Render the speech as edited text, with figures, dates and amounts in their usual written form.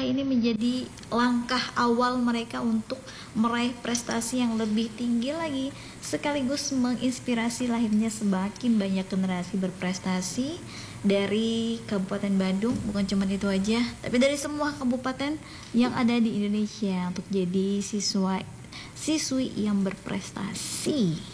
ini menjadi langkah awal mereka untuk meraih prestasi yang lebih tinggi lagi, sekaligus menginspirasi lahirnya semakin banyak generasi berprestasi dari Kabupaten Bandung. Bukan cuma itu aja, tapi dari semua kabupaten yang ada di Indonesia untuk jadi siswi yang berprestasi.